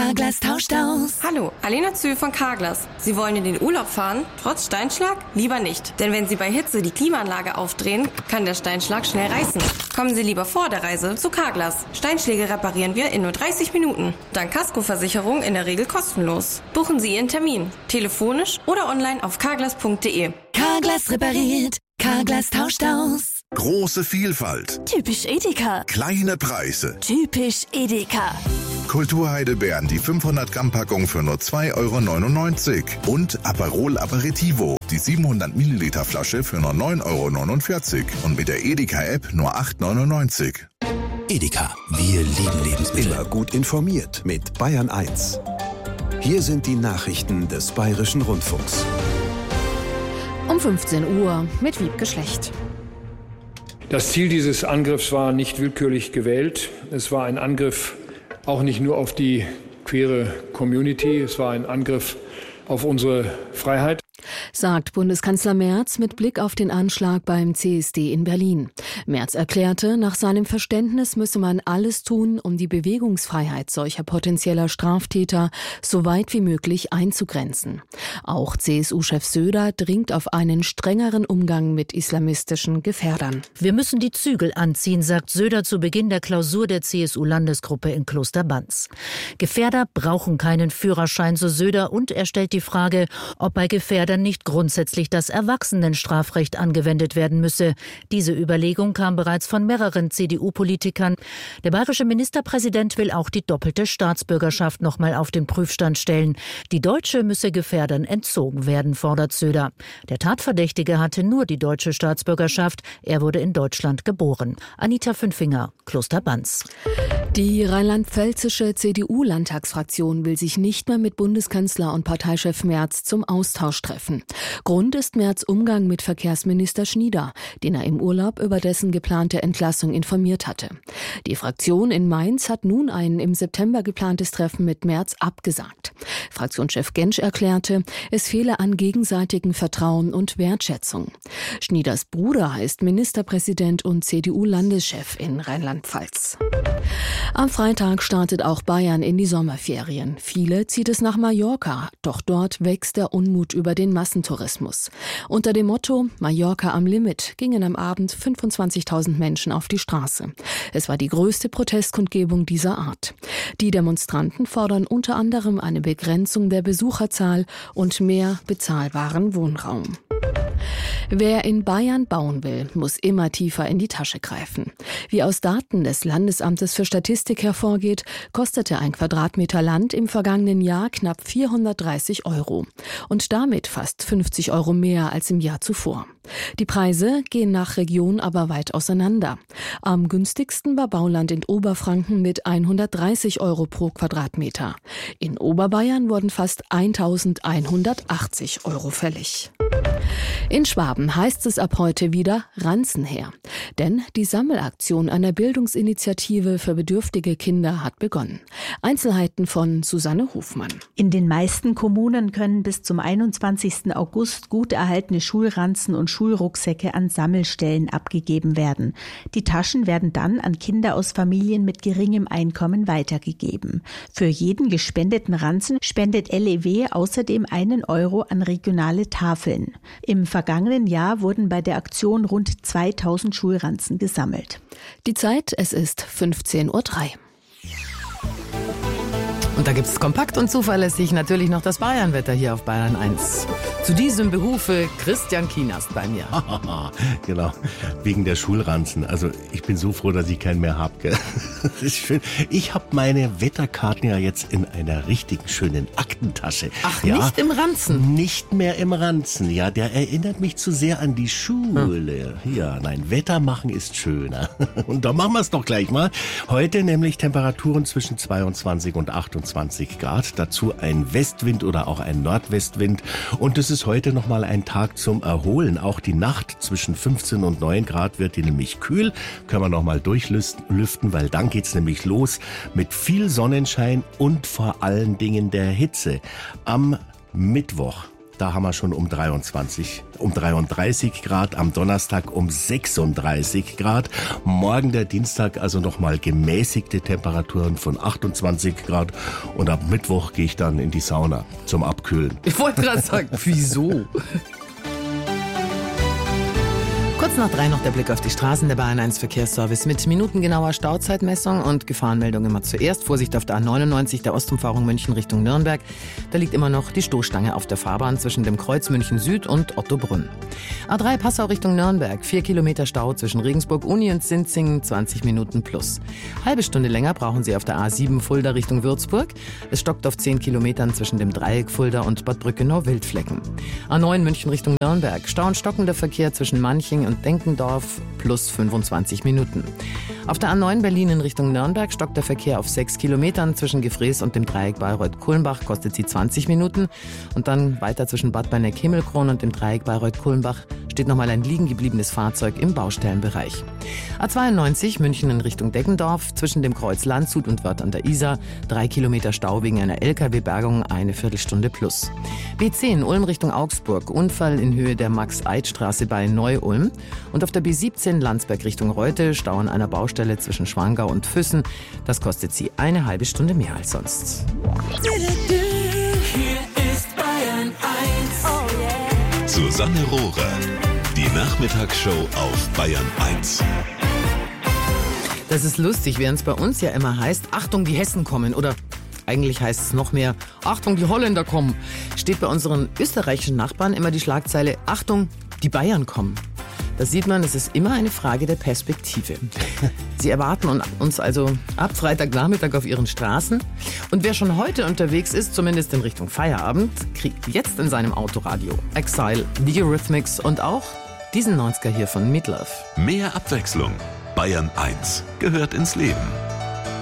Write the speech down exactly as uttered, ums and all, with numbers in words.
Carglass tauscht aus. Hallo, Alena Zühl von Carglass. Sie wollen in den Urlaub fahren, trotz Steinschlag? Lieber nicht. Denn wenn Sie bei Hitze die Klimaanlage aufdrehen, kann der Steinschlag schnell reißen. Kommen Sie lieber vor der Reise zu Carglass. Steinschläge reparieren wir in nur dreißig Minuten. Dank Kaskoversicherung in der Regel kostenlos. Buchen Sie Ihren Termin. Telefonisch oder online auf carglass punkt de. Carglass repariert. Carglass tauscht aus. Große Vielfalt. Typisch Edeka. Kleine Preise. Typisch Edeka. Kulturheidelbeeren, die fünfhundert Gramm Packung für nur zwei Euro neunundneunzig. Und Aperol Aperitivo, die siebenhundert Milliliter Flasche für nur neun Euro neunundvierzig. Und mit der Edeka-App nur acht Euro neunundneunzig. Edeka, wir lieben Lebensmittel. Immer gut informiert mit Bayern eins. Hier sind die Nachrichten des Bayerischen Rundfunks. Um fünfzehn Uhr mit Wiebke Schlecht. Das Ziel dieses Angriffs war nicht willkürlich gewählt. Es war ein Angriff auch nicht nur auf die queere Community, es war ein Angriff auf unsere Freiheit. Sagt Bundeskanzler Merz mit Blick auf den Anschlag beim C S D in Berlin. Merz erklärte, nach seinem Verständnis müsse man alles tun, um die Bewegungsfreiheit solcher potenzieller Straftäter so weit wie möglich einzugrenzen. Auch C S U-Chef Söder dringt auf einen strengeren Umgang mit islamistischen Gefährdern. Wir müssen die Zügel anziehen, sagt Söder zu Beginn der Klausur der C S U-Landesgruppe in Klosterbanz. Gefährder brauchen keinen Führerschein, so Söder, und er stellt die Frage, ob bei Gefährdern nicht grundsätzlich das Erwachsenenstrafrecht angewendet werden müsse. Diese Überlegung kam bereits von mehreren C D U-Politikern. Der bayerische Ministerpräsident will auch die doppelte Staatsbürgerschaft noch mal auf den Prüfstand stellen. Die deutsche müsse Gefährdern entzogen werden, fordert Söder. Der Tatverdächtige hatte nur die deutsche Staatsbürgerschaft. Er wurde in Deutschland geboren. Anita Fünfinger, Klosterbanz. Die rheinland-pfälzische C D U-Landtagsfraktion will sich nicht mehr mit Bundeskanzler und Parteichef Merz zum Austausch treffen. Grund ist Merz' Umgang mit Verkehrsminister Schnieder, den er im Urlaub über dessen geplante Entlassung informiert hatte. Die Fraktion in Mainz hat nun ein im September geplantes Treffen mit Merz abgesagt. Fraktionschef Gentsch erklärte, es fehle an gegenseitigem Vertrauen und Wertschätzung. Schnieders Bruder heißt Ministerpräsident und C D U-Landeschef in Rheinland-Pfalz. Am Freitag startet auch Bayern in die Sommerferien. Viele zieht es nach Mallorca, doch dort wächst der Unmut über den Massentourismus. Unter dem Motto Mallorca am Limit gingen am Abend fünfundzwanzigtausend Menschen auf die Straße. Es war die größte Protestkundgebung dieser Art. Die Demonstranten fordern unter anderem eine Begrenzung der Besucherzahl und mehr bezahlbaren Wohnraum. Wer in Bayern bauen will, muss immer tiefer in die Tasche greifen. Wie aus Daten des Landesamtes für Statistik hervorgeht, kostete ein Quadratmeter Land im vergangenen Jahr knapp vierhundertdreißig Euro und damit fast fünfzig Euro mehr als im Jahr zuvor. Die Preise gehen nach Region aber weit auseinander. Am günstigsten war Bauland in Oberfranken mit hundertdreißig Euro pro Quadratmeter. In Oberbayern wurden fast eintausendeinhundertachtzig Euro fällig. In Schwaben heißt es ab heute wieder Ranzen her. Denn die Sammelaktion einer Bildungsinitiative für bedürftige Kinder hat begonnen. Einzelheiten von Susanne Hofmann. In den meisten Kommunen können bis zum einundzwanzigsten August gut erhaltene Schulranzen und Schulrucksäcke an Sammelstellen abgegeben werden. Die Taschen werden dann an Kinder aus Familien mit geringem Einkommen weitergegeben. Für jeden gespendeten Ranzen spendet L E W außerdem einen Euro an regionale Tafeln. Im vergangenen Jahr wurden bei der Aktion rund zweitausend Schulranzen gesammelt. Die Zeit, es ist fünfzehn Uhr drei. Und da gibt es kompakt und zuverlässig natürlich noch das Bayernwetter hier auf Bayern eins. Zu diesem Behufe Christian Kienast bei mir. Genau, wegen der Schulranzen. Also ich bin so froh, dass ich keinen mehr habe. Das ist schön. Ich habe meine Wetterkarten ja jetzt in einer richtigen schönen Aktentasche. Ach, ja, nicht im Ranzen? Nicht mehr im Ranzen. Ja, der erinnert mich zu sehr an die Schule. Hm. Ja, nein, Wetter machen ist schöner. Und da machen wir es doch gleich mal. Heute nämlich Temperaturen zwischen zweiundzwanzig und achtundzwanzig Grad. Dazu ein Westwind oder auch ein Nordwestwind. Und es ist heute nochmal ein Tag zum Erholen. Auch die Nacht zwischen fünfzehn und neun Grad wird die nämlich kühl. Können wir nochmal durchlüften, weil dann geht's nämlich los mit viel Sonnenschein und vor allen Dingen der Hitze. Am Mittwoch Da haben wir schon um dreiundzwanzig, um dreiunddreißig Grad, am Donnerstag um sechsunddreißig Grad. Morgen der Dienstag also nochmal gemäßigte Temperaturen von achtundzwanzig Grad. Und ab Mittwoch gehe ich dann in die Sauna zum Abkühlen. Ich wollte gerade sagen, wieso? Kurz nach drei noch der Blick auf die Straßen. Der Bayern eins Verkehrsservice mit minutengenauer Stauzeitmessung und Gefahrenmeldung immer zuerst. Vorsicht auf der A neunundneunzig, der Ostumfahrung München Richtung Nürnberg. Da liegt immer noch die Stoßstange auf der Fahrbahn zwischen dem Kreuz München Süd und Ottobrunn. A drei Passau Richtung Nürnberg. Vier Kilometer Stau zwischen Regensburg, Uni und Sinzingen, zwanzig Minuten plus. Halbe Stunde länger brauchen Sie auf der A sieben Fulda Richtung Würzburg. Es stockt auf zehn Kilometern zwischen dem Dreieck Fulda und Bad Brückenau-Wildflecken. A neun München Richtung Nürnberg. Stau und stockender Verkehr zwischen Manching und Denkendorf plus fünfundzwanzig Minuten. Auf der A neun Berlin in Richtung Nürnberg stockt der Verkehr auf sechs Kilometern zwischen Gefrees und dem Dreieck Bayreuth-Kulmbach, kostet sie zwanzig Minuten. Und dann weiter zwischen Bad Berneck-Himmelkron und dem Dreieck Bayreuth-Kulmbach steht nochmal ein liegen gebliebenes Fahrzeug im Baustellenbereich. A zweiundneunzig München in Richtung Deggendorf, zwischen dem Kreuz Landshut und Wörth an der Isar, drei Kilometer Stau wegen einer L K W-Bergung, eine Viertelstunde plus. B zehn Ulm Richtung Augsburg, Unfall in Höhe der Max-Eid-Straße bei Neu-Ulm. Und auf der B siebzehn Landsberg Richtung Reute, Stau an einer Baustelle zwischen Schwangau und Füssen. Das kostet sie eine halbe Stunde mehr als sonst. Hier ist Bayern eins. Oh yeah. Susanne Rohrer, die Nachmittagsshow auf Bayern eins. Das ist lustig, während es bei uns ja immer heißt, Achtung, die Hessen kommen, oder eigentlich heißt es noch mehr, Achtung, die Holländer kommen, steht bei unseren österreichischen Nachbarn immer die Schlagzeile, Achtung, die Bayern kommen. Da sieht man, es ist immer eine Frage der Perspektive. Sie erwarten uns also ab Freitagnachmittag auf ihren Straßen. Und wer schon heute unterwegs ist, zumindest in Richtung Feierabend, kriegt jetzt in seinem Autoradio Exile, The Eurythmics und auch diesen neunziger hier von Meat Loaf. Mehr Abwechslung. Bayern eins gehört ins Leben.